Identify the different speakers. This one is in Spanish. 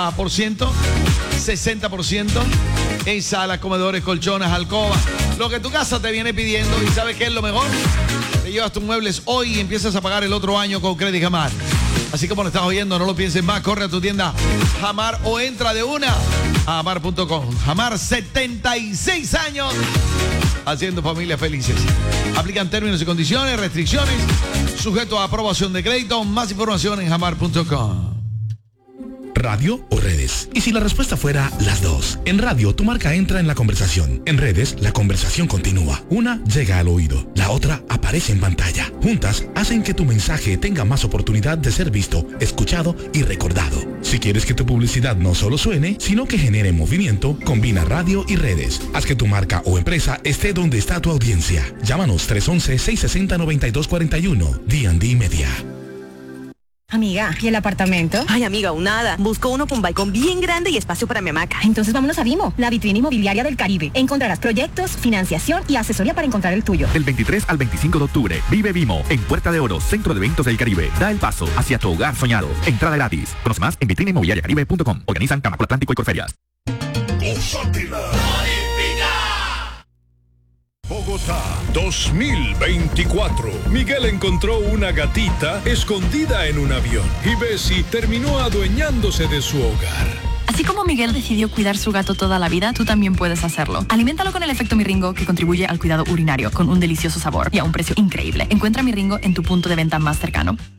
Speaker 1: 50%, 60% en salas, comedores, colchones, alcobas. Lo que tu casa te viene pidiendo. ¿Y sabes qué es lo mejor? Te llevas tus muebles hoy y empiezas a pagar el otro año con Credit Hamar. Así como lo estás oyendo, no lo pienses más. Corre a tu tienda Hamar o entra de una a hamar.com. Hamar, 76 años haciendo familias felices. Aplican términos y condiciones, restricciones, sujeto a aprobación de crédito. Más información en hamar.com.
Speaker 2: ¿Radio o redes? ¿Y si la respuesta fuera las dos? En radio, tu marca entra en la conversación. En redes, la conversación continúa. Una llega al oído, la otra aparece en pantalla. Juntas, hacen que tu mensaje tenga más oportunidad de ser visto, escuchado y recordado. Si quieres que tu publicidad no solo suene, sino que genere movimiento, combina radio y redes. Haz que tu marca o empresa esté donde está tu audiencia. Llámanos 311-660-9241. D&D Media.
Speaker 3: Amiga, ¿y el apartamento?
Speaker 4: Ay, amiga, aún nada. Busco uno con balcón bien grande y espacio para mi hamaca.
Speaker 3: Entonces vámonos a Vimo, la vitrina inmobiliaria del Caribe. Encontrarás proyectos, financiación y asesoría para encontrar el tuyo.
Speaker 5: Del 23 al 25 de octubre, vive Vimo en Puerta de Oro, Centro de Eventos del Caribe. Da el paso hacia tu hogar soñado. Entrada gratis. Conoce más en vitrinainmobiliariacaribe.com. Organizan Camacol Atlántico y Corferias.
Speaker 6: Bogotá 2024. Miguel encontró una gatita escondida en un avión y Bessie terminó adueñándose de su hogar.
Speaker 7: Así como Miguel decidió cuidar su gato toda la vida, tú también puedes hacerlo. Aliméntalo con el efecto Miringo, que contribuye al cuidado urinario, con un delicioso sabor y a un precio increíble. Encuentra Miringo en tu punto de venta más cercano.